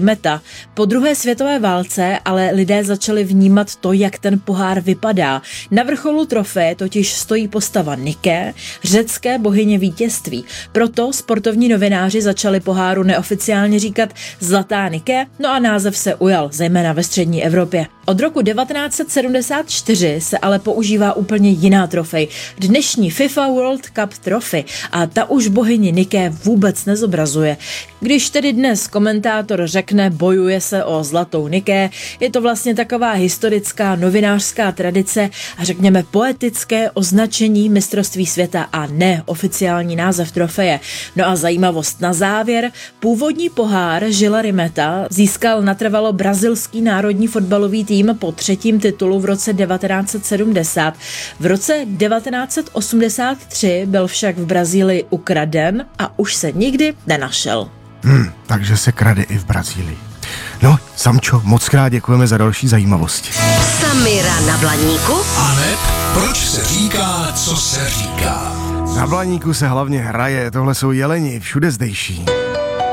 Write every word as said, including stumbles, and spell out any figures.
Rimeta. Po druhé světové válce ale lidé začali vnímat to, jak ten pohár vypadá. Na vrcholu trofeje totiž stojí postava Nike, řecké bohyně vítězství. Proto sportovní novináři začali poháru neoficiálně říkat Zlatá Nike, no a název se ujal, zejména ve střední Evropě. Od roku devatenáct set sedmdesát čtyři se ale používá úplně jiná trofej. Dnešní FIFA World Cup Trophy a ta už bohyni Nike vůbec nezobrazuje. Když tedy dnes komentátor řekne bojuje se o Zlatou Nike, je to vlastně taková historická novinářská tradice a řekněme poetické označení mistrovství světa a ne oficiální název trofeje. No a zajímavost na závěr, původní pohár Gila Rimeta získal natrvalo brazilský národní fotbalový tým po třetím titulu v roce devatenáct set sedmdesát. V roce devatenáct set osmdesát tři byl však v Brazílii ukraden a už se nikdy nenašel. Hmm, takže se krade i v Brazílii. No, Samčo, moc krát děkujeme za další zajímavosti. Samira na Blaníku? Aneb, proč se říká, co se říká? Na Blaníku se hlavně hraje, tohle jsou jeleni, všude zdejší.